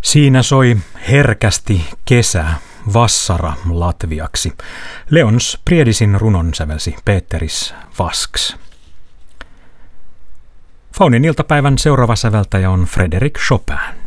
Siinä soi herkästi kesä, vassara latviaksi. Leons Priedisin runon sävelsi Peteris Vasks. Faunin iltapäivän seuraava säveltäjä on Frédéric Chopin.